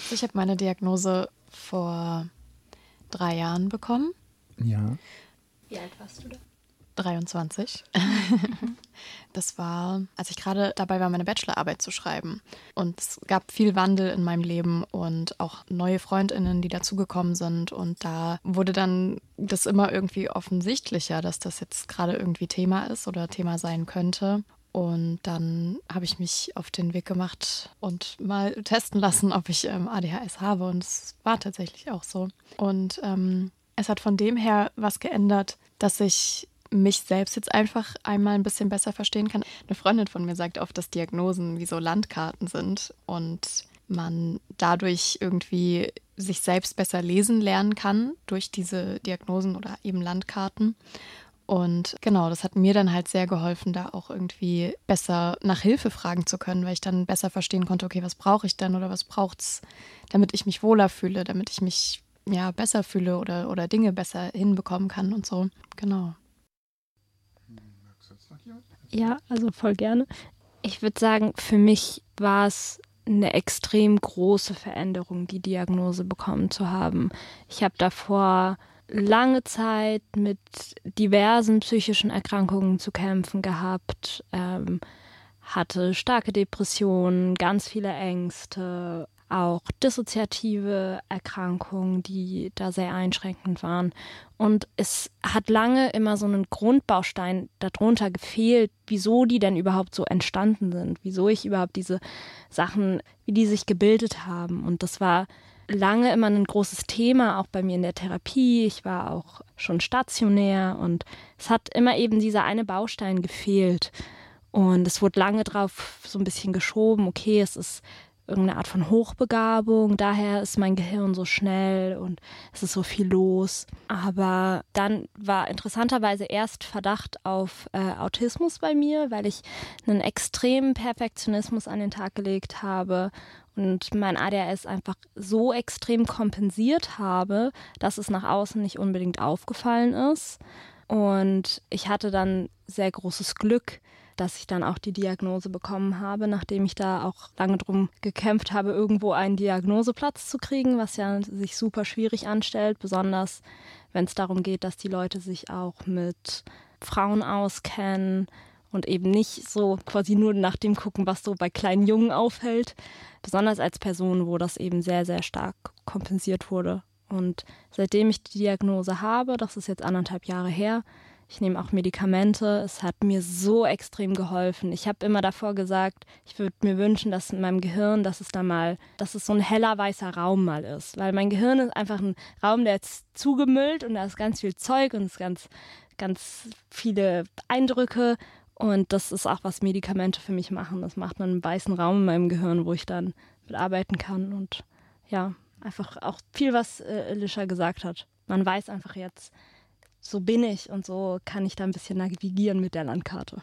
Ich habe meine Diagnose vor 3 Jahren bekommen. Ja. Wie alt warst du da? 23. Das war, als ich gerade dabei war, meine Bachelorarbeit zu schreiben. Und es gab viel Wandel in meinem Leben und auch neue FreundInnen, die dazugekommen sind. Und da wurde dann das immer irgendwie offensichtlicher, dass das jetzt gerade irgendwie Thema ist oder Thema sein könnte. Und dann habe ich mich auf den Weg gemacht und mal testen lassen, ob ich ADHS habe. Und es war tatsächlich auch so. Und es hat von dem her was geändert, dass ich mich selbst jetzt einfach einmal ein bisschen besser verstehen kann. Eine Freundin von mir sagt oft, dass Diagnosen wie so Landkarten sind und man dadurch irgendwie sich selbst besser lesen lernen kann durch diese Diagnosen oder eben Landkarten. Und genau, das hat mir dann halt sehr geholfen, da auch irgendwie besser nach Hilfe fragen zu können, weil ich dann besser verstehen konnte, okay, was brauche ich denn oder was braucht's, damit ich mich wohler fühle, damit ich mich besser fühle oder Dinge besser hinbekommen kann und so. Genau. Ja, also voll gerne. Ich würde sagen, für mich war es eine extrem große Veränderung, die Diagnose bekommen zu haben. Ich habe davor lange Zeit mit diversen psychischen Erkrankungen zu kämpfen gehabt, hatte starke Depressionen, ganz viele Ängste, auch dissoziative Erkrankungen, die da sehr einschränkend waren. Und es hat lange immer so einen Grundbaustein darunter gefehlt, wieso die denn überhaupt so entstanden sind, wieso ich überhaupt diese Sachen, wie die sich gebildet haben. Und das war lange immer ein großes Thema, auch bei mir in der Therapie. Ich war auch schon stationär und es hat immer eben dieser eine Baustein gefehlt. Und es wurde lange drauf so ein bisschen geschoben, okay, es ist irgendeine Art von Hochbegabung, daher ist mein Gehirn so schnell und es ist so viel los. Aber dann war interessanterweise erst Verdacht auf Autismus bei mir, weil ich einen extremen Perfektionismus an den Tag gelegt habe und mein ADHS einfach so extrem kompensiert habe, dass es nach außen nicht unbedingt aufgefallen ist. Und ich hatte dann sehr großes Glück, dass ich dann auch die Diagnose bekommen habe, nachdem ich da auch lange drum gekämpft habe, irgendwo einen Diagnoseplatz zu kriegen, was ja sich super schwierig anstellt, besonders wenn es darum geht, dass die Leute sich auch mit Frauen auskennen und eben nicht so quasi nur nach dem gucken, was so bei kleinen Jungen auffällt, besonders als Person, wo das eben sehr, sehr stark kompensiert wurde. Und seitdem ich die Diagnose habe, das ist jetzt 1,5 Jahre her, ich nehme auch Medikamente. Es hat mir so extrem geholfen. Ich habe immer davor gesagt, ich würde mir wünschen, dass in meinem Gehirn, dass es so ein heller weißer Raum mal ist. Weil mein Gehirn ist einfach ein Raum, der ist zugemüllt und da ist ganz viel Zeug und es ist ganz, ganz viele Eindrücke. Und das ist auch, was Medikamente für mich machen. Das macht einen weißen Raum in meinem Gehirn, wo ich dann mitarbeiten kann. Und ja, einfach auch viel, was Alicia gesagt hat. Man weiß einfach jetzt, so bin ich und so kann ich da ein bisschen navigieren mit der Landkarte.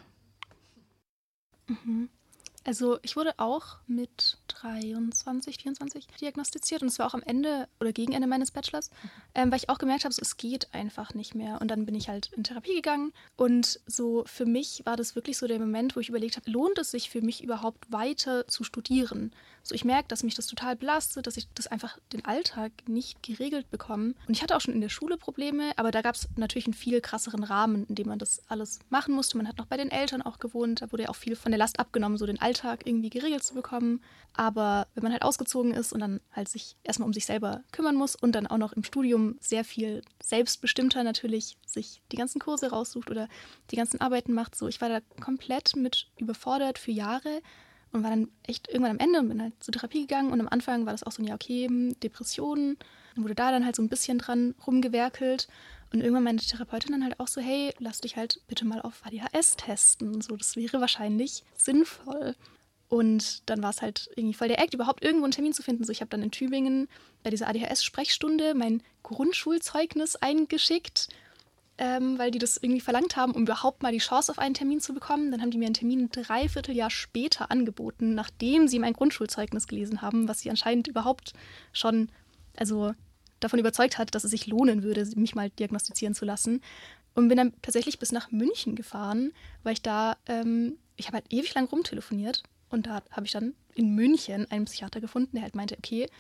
Also ich wurde auch mit 23, 24 diagnostiziert und es war auch am Ende oder gegen Ende meines Bachelors, weil ich auch gemerkt habe, so, es geht einfach nicht mehr. Und dann bin ich halt in Therapie gegangen und so für mich war das wirklich so der Moment, wo ich überlegt habe, lohnt es sich für mich überhaupt weiter zu studieren? So, ich merke, dass mich das total belastet, dass ich das einfach den Alltag nicht geregelt bekomme. Und ich hatte auch schon in der Schule Probleme, aber da gab es natürlich einen viel krasseren Rahmen, in dem man das alles machen musste. Man hat noch bei den Eltern auch gewohnt, da wurde ja auch viel von der Last abgenommen, so den Alltag irgendwie geregelt zu bekommen. Aber wenn man halt ausgezogen ist und dann halt sich erstmal um sich selber kümmern muss und dann auch noch im Studium sehr viel selbstbestimmter natürlich sich die ganzen Kurse raussucht oder die ganzen Arbeiten macht, so, ich war da komplett mit überfordert für Jahre. Und war dann echt irgendwann am Ende und bin halt zur Therapie gegangen. Und am Anfang war das auch so ein, ja, okay, Depressionen. Und wurde da dann halt so ein bisschen dran rumgewerkelt. Und irgendwann meinte die Therapeutin dann halt auch so, hey, lass dich halt bitte mal auf ADHS testen. So, das wäre wahrscheinlich sinnvoll. Und dann war es halt irgendwie voll der Act, überhaupt irgendwo einen Termin zu finden. So, ich habe dann in Tübingen bei dieser ADHS-Sprechstunde mein Grundschulzeugnis eingeschickt, weil die das irgendwie verlangt haben, um überhaupt mal die Chance auf einen Termin zu bekommen. Dann haben die mir einen Termin ein Dreivierteljahr später angeboten, nachdem sie mein Grundschulzeugnis gelesen haben, was sie anscheinend überhaupt schon davon überzeugt hat, dass es sich lohnen würde, mich mal diagnostizieren zu lassen. Und bin dann tatsächlich bis nach München gefahren, weil ich da, ich habe halt ewig lang rumtelefoniert und da habe ich dann in München einen Psychiater gefunden, der halt meinte, okay,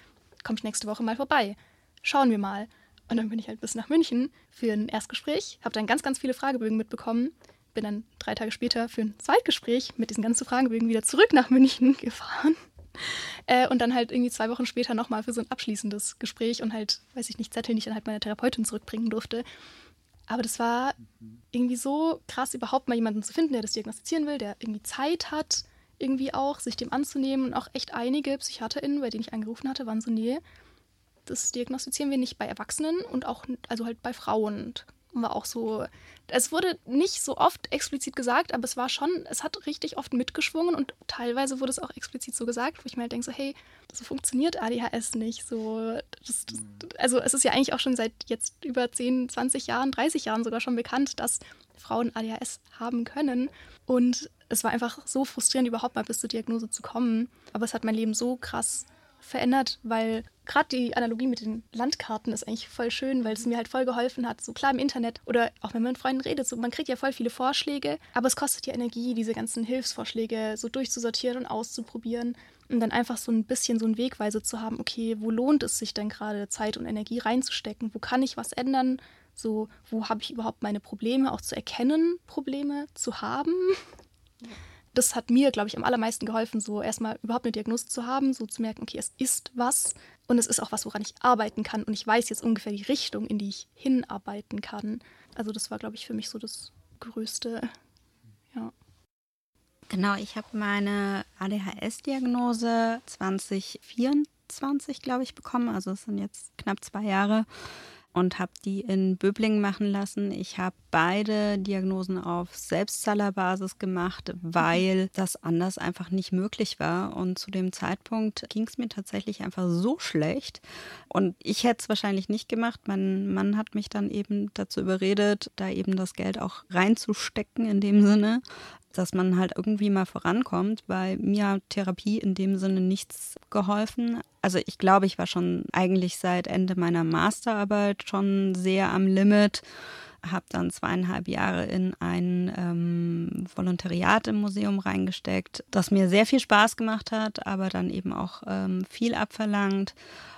komm ich nächste Woche mal vorbei. Schauen wir mal. Und dann bin ich halt bis nach München für ein Erstgespräch, habe dann ganz, ganz viele Fragebögen mitbekommen, bin dann 3 Tage später für ein Zweitgespräch mit diesen ganzen Fragebögen wieder zurück nach München gefahren. Und dann halt irgendwie 2 Wochen später nochmal für so ein abschließendes Gespräch und halt, weiß ich nicht, Zettel, die ich dann halt meiner Therapeutin zurückbringen durfte. Aber das war irgendwie so krass, überhaupt mal jemanden zu finden, der das diagnostizieren will, der irgendwie Zeit hat, irgendwie auch, sich dem anzunehmen. Und auch echt einige PsychiaterInnen, bei denen ich angerufen hatte, waren so, nee, das diagnostizieren wir nicht bei Erwachsenen und auch, also halt bei Frauen. Und war auch so, es wurde nicht so oft explizit gesagt, aber es war schon, es hat richtig oft mitgeschwungen und teilweise wurde es auch explizit so gesagt, wo ich mir halt denke, so hey, so funktioniert ADHS nicht. So, also es ist ja eigentlich auch schon seit jetzt über 10, 20 Jahren, 30 Jahren sogar schon bekannt, dass Frauen ADHS haben können. Und es war einfach so frustrierend, überhaupt mal bis zur Diagnose zu kommen. Aber es hat mein Leben so krass verändert, weil gerade die Analogie mit den Landkarten ist eigentlich voll schön, weil es mir halt voll geholfen hat. So klar im Internet oder auch wenn man mit Freunden redet, so man kriegt ja voll viele Vorschläge, aber es kostet ja Energie, diese ganzen Hilfsvorschläge so durchzusortieren und auszuprobieren und dann einfach so ein bisschen so einen Wegweise zu haben, okay, wo lohnt es sich denn gerade Zeit und Energie reinzustecken? Wo kann ich was ändern? So, wo habe ich überhaupt meine Probleme auch zu erkennen, Probleme zu haben? Das hat mir, glaube ich, am allermeisten geholfen, so erstmal überhaupt eine Diagnose zu haben, so zu merken, okay, es ist was und es ist auch was, woran ich arbeiten kann und ich weiß jetzt ungefähr die Richtung, in die ich hinarbeiten kann. Also das war, glaube ich, für mich so das Größte, ja. Genau, ich habe meine ADHS-Diagnose 2024, glaube ich, bekommen, also es sind jetzt knapp 2 Jahre. Und habe die in Böblingen machen lassen. Ich habe beide Diagnosen auf Selbstzahlerbasis gemacht, weil das anders einfach nicht möglich war. Und zu dem Zeitpunkt ging es mir tatsächlich einfach so schlecht. Und ich hätte es wahrscheinlich nicht gemacht. Mein Mann hat mich dann eben dazu überredet, da eben das Geld auch reinzustecken in dem Sinne, dass man halt irgendwie mal vorankommt. Bei mir hat Therapie in dem Sinne nichts geholfen. Also ich glaube, ich war schon eigentlich seit Ende meiner Masterarbeit schon sehr am Limit. Habe dann 2,5 Jahre in ein Volontariat im Museum reingesteckt, das mir sehr viel Spaß gemacht hat, aber dann eben auch viel abverlangt.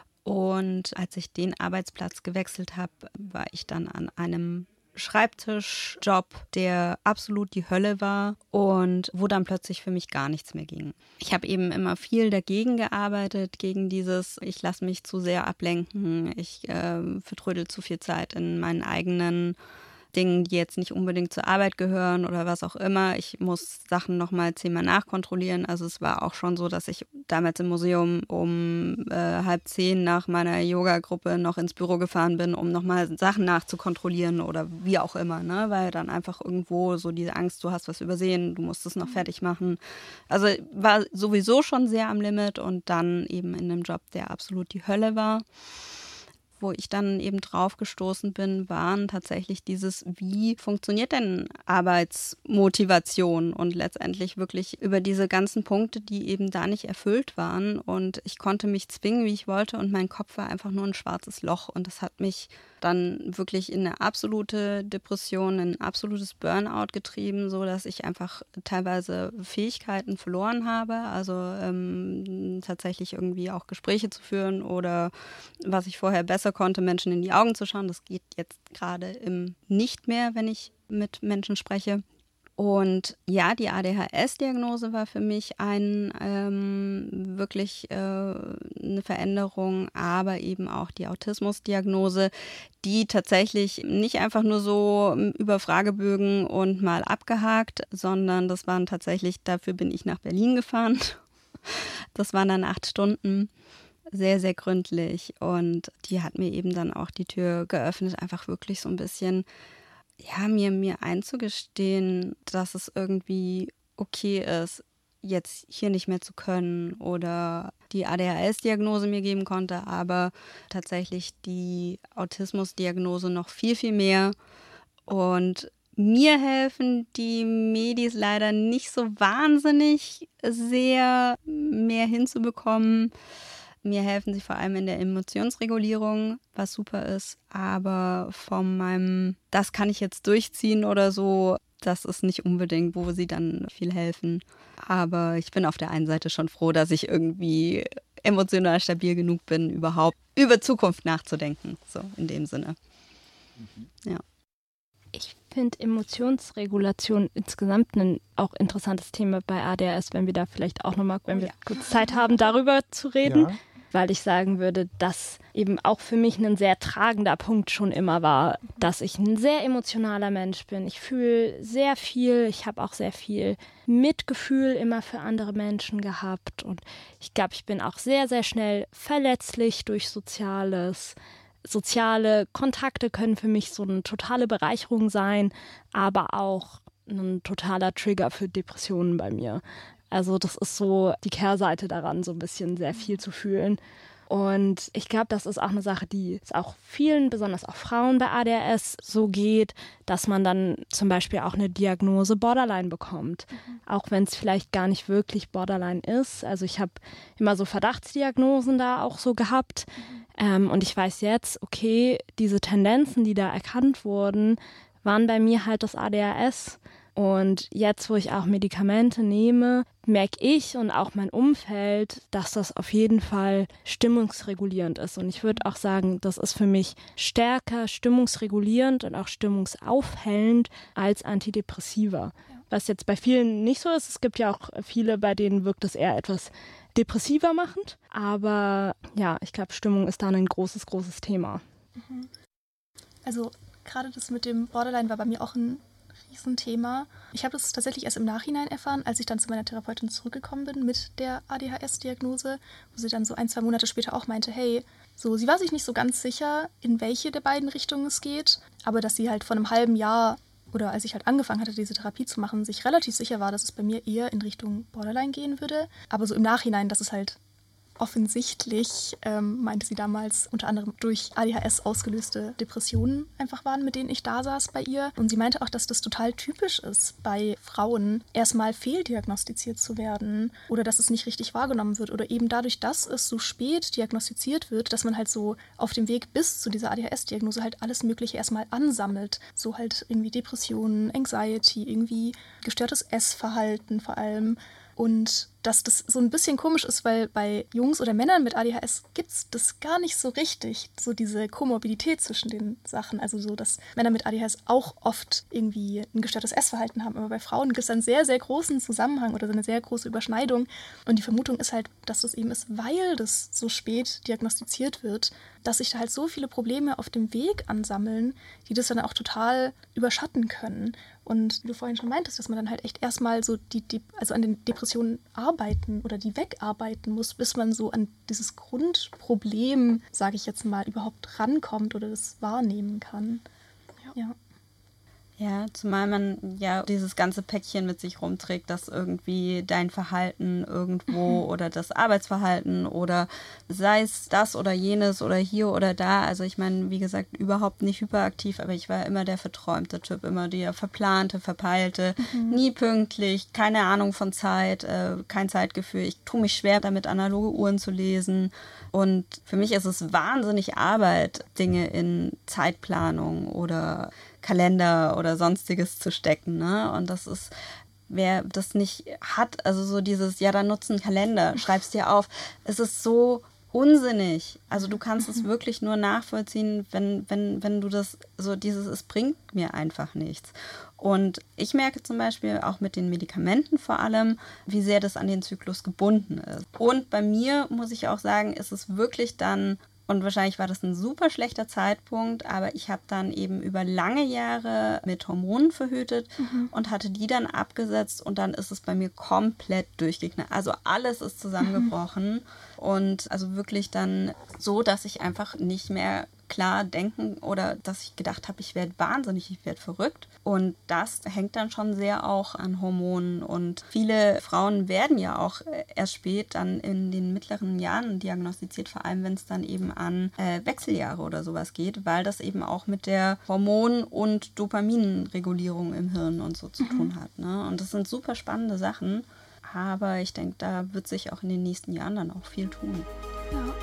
Und als ich den Arbeitsplatz gewechselt habe, war ich dann an einem Schreibtischjob, der absolut die Hölle war und wo dann plötzlich für mich gar nichts mehr ging. Ich habe eben immer viel dagegen gearbeitet, gegen dieses, ich lasse mich zu sehr ablenken, ich vertrödel zu viel Zeit in meinen eigenen Dingen, die jetzt nicht unbedingt zur Arbeit gehören oder was auch immer. Ich muss Sachen nochmal 10-mal nachkontrollieren. Also es war auch schon so, dass ich damals im Museum um 9:30 nach meiner Yoga-Gruppe noch ins Büro gefahren bin, um nochmal Sachen nachzukontrollieren oder wie auch immer, ne? Weil dann einfach irgendwo so diese Angst, du hast was übersehen, du musst es noch fertig machen. Also war sowieso schon sehr am Limit und dann eben in einem Job, der absolut die Hölle war. Wo ich dann eben drauf gestoßen bin, waren tatsächlich dieses, wie funktioniert denn Arbeitsmotivation und letztendlich wirklich über diese ganzen Punkte, die eben da nicht erfüllt waren und ich konnte mich zwingen, wie ich wollte und mein Kopf war einfach nur ein schwarzes Loch und das hat mich dann wirklich in eine absolute Depression, in ein absolutes Burnout getrieben, so dass ich einfach teilweise Fähigkeiten verloren habe, also tatsächlich irgendwie auch Gespräche zu führen oder was ich vorher besser konnte, Menschen in die Augen zu schauen. Das geht jetzt gerade nicht mehr, wenn ich mit Menschen spreche. Und ja, die ADHS-Diagnose war für mich wirklich eine Veränderung, aber eben auch die Autismus-Diagnose, die tatsächlich nicht einfach nur so über Fragebögen und mal abgehakt, sondern das waren tatsächlich, dafür bin ich nach Berlin gefahren. Das waren dann 8 Stunden. Sehr, sehr gründlich und die hat mir eben dann auch die Tür geöffnet, einfach wirklich so ein bisschen, ja, mir einzugestehen, dass es irgendwie okay ist, jetzt hier nicht mehr zu können oder die ADHS-Diagnose mir geben konnte, aber tatsächlich die Autismus-Diagnose noch viel, viel mehr und mir helfen die Medis leider nicht so wahnsinnig sehr mehr hinzubekommen. Mir helfen sie vor allem in der Emotionsregulierung, was super ist, aber von meinem, das kann ich jetzt durchziehen oder so, das ist nicht unbedingt, wo sie dann viel helfen. Aber ich bin auf der einen Seite schon froh, dass ich irgendwie emotional stabil genug bin, überhaupt über Zukunft nachzudenken. So in dem Sinne. Ja. Ich finde Emotionsregulation insgesamt ein auch interessantes Thema bei ADHS, wenn wir da vielleicht auch nochmal, wenn wir kurz Zeit haben, darüber zu reden. Ja. Weil ich sagen würde, dass eben auch für mich ein sehr tragender Punkt schon immer war, dass ich ein sehr emotionaler Mensch bin. Ich fühle sehr viel, ich habe auch sehr viel Mitgefühl immer für andere Menschen gehabt und ich glaube, ich bin auch sehr, sehr schnell verletzlich durch Soziales. Soziale Kontakte können für mich so eine totale Bereicherung sein, aber auch ein totaler Trigger für Depressionen bei mir. Also das ist so die Kehrseite daran, so ein bisschen sehr viel zu fühlen. Und ich glaube, das ist auch eine Sache, die es auch vielen, besonders auch Frauen bei ADHS so geht, dass man dann zum Beispiel auch eine Diagnose Borderline bekommt. Auch wenn es vielleicht gar nicht wirklich Borderline ist. Also ich habe immer so Verdachtsdiagnosen da auch so gehabt. Und ich weiß jetzt, okay, diese Tendenzen, die da erkannt wurden, waren bei mir halt das ADHS. Und jetzt, wo ich auch Medikamente nehme, merke ich und auch mein Umfeld, dass das auf jeden Fall stimmungsregulierend ist. Und ich würde auch sagen, das ist für mich stärker stimmungsregulierend und auch stimmungsaufhellend als Antidepressiva. Ja. Was jetzt bei vielen nicht so ist. Es gibt ja auch viele, bei denen wirkt es eher etwas depressiver machend. Aber ja, ich glaube, Stimmung ist da ein großes, großes Thema. Also gerade das mit dem Borderline war bei mir auch ein Thema. Ich habe das tatsächlich erst im Nachhinein erfahren, als ich dann zu meiner Therapeutin zurückgekommen bin mit der ADHS-Diagnose, wo sie dann so 1-2 Monate später auch meinte, hey, so, sie war sich nicht so ganz sicher, in welche der beiden Richtungen es geht, aber dass sie halt vor einem halben Jahr oder als ich halt angefangen hatte, diese Therapie zu machen, sich relativ sicher war, dass es bei mir eher in Richtung Borderline gehen würde. Aber so im Nachhinein, dass es halt offensichtlich, meinte sie damals, unter anderem durch ADHS ausgelöste Depressionen einfach waren, mit denen ich da saß bei ihr. Und sie meinte auch, dass das total typisch ist, bei Frauen erstmal fehldiagnostiziert zu werden oder dass es nicht richtig wahrgenommen wird oder eben dadurch, dass es so spät diagnostiziert wird, dass man halt so auf dem Weg bis zu dieser ADHS-Diagnose halt alles Mögliche erstmal ansammelt. So halt irgendwie Depressionen, Anxiety, irgendwie gestörtes Essverhalten vor allem. Und dass das so ein bisschen komisch ist, weil bei Jungs oder Männern mit ADHS gibt es das gar nicht so richtig, so diese Komorbidität zwischen den Sachen. Also so, dass Männer mit ADHS auch oft irgendwie ein gestörtes Essverhalten haben. Aber bei Frauen gibt es einen sehr, sehr großen Zusammenhang oder so eine sehr große Überschneidung. Und die Vermutung ist halt, dass das eben ist, weil das so spät diagnostiziert wird, dass sich da halt so viele Probleme auf dem Weg ansammeln, die das dann auch total überschatten können. Und wie du vorhin schon meintest, dass man dann halt echt erstmal so also an den Depressionen arbeiten oder die wegarbeiten muss, bis man so an dieses Grundproblem, sage ich jetzt mal, überhaupt rankommt oder das wahrnehmen kann. Ja. Ja, zumal man ja dieses ganze Päckchen mit sich rumträgt, dass irgendwie dein Verhalten irgendwo oder das Arbeitsverhalten oder sei es das oder jenes oder hier oder da. Also ich meine, wie gesagt, überhaupt nicht hyperaktiv, aber ich war immer der verträumte Typ, immer der verplante, verpeilte, nie pünktlich, keine Ahnung von Zeit, kein Zeitgefühl. Ich tue mich schwer damit, analoge Uhren zu lesen. Und für mich ist es wahnsinnig Arbeit, Dinge in Zeitplanung oder Kalender oder sonstiges zu stecken, ne? Und das ist, wer das nicht hat, also so dieses, ja, dann nutze einen Kalender, schreib's dir auf. Es ist so unsinnig. Also du kannst es wirklich nur nachvollziehen, wenn du das, so dieses, es bringt mir einfach nichts. Und ich merke zum Beispiel auch mit den Medikamenten vor allem, wie sehr das an den Zyklus gebunden ist. Und bei mir, muss ich auch sagen, ist es wirklich dann, und wahrscheinlich war das ein super schlechter Zeitpunkt, aber ich habe dann eben über lange Jahre mit Hormonen verhütet und hatte die dann abgesetzt und dann ist es bei mir komplett durchgeknallt. Also alles ist zusammengebrochen und also wirklich dann so, dass ich einfach nicht mehr klar denken oder dass ich gedacht habe, ich werde wahnsinnig, ich werde verrückt. Und das hängt dann schon sehr auch an Hormonen. Und viele Frauen werden ja auch erst spät dann in den mittleren Jahren diagnostiziert, vor allem wenn es dann eben an Wechseljahre oder sowas geht, weil das eben auch mit der Hormon- und Dopaminregulierung im Hirn und so zu tun hat. Ne? Und das sind super spannende Sachen. Aber ich denke, da wird sich auch in den nächsten Jahren dann auch viel tun. Ja.